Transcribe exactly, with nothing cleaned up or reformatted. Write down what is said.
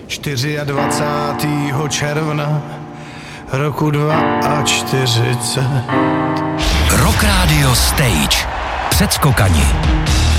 dvacátého čtvrtého června roku čtyřicet dva. Rock Radio Stage. Předskokani.